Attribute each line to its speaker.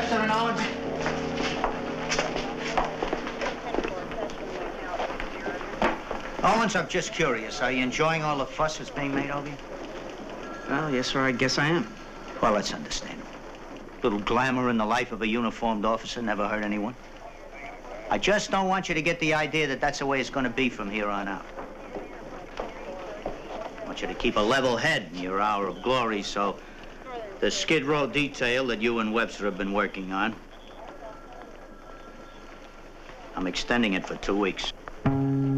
Speaker 1: Lieutenant Owens.
Speaker 2: Owens, I'm just curious. Are you enjoying all the fuss that's being made over you?
Speaker 3: Well, yes, sir, I guess I am.
Speaker 2: Well, that's understandable. Little glamour in the life of a uniformed officer never hurt anyone. I just don't want you to get the idea that that's the way it's going to be from here on out. I want you to keep a level head in your hour of glory, so the Skid Row detail that you and Webster have been working on, I'm extending it for 2 weeks.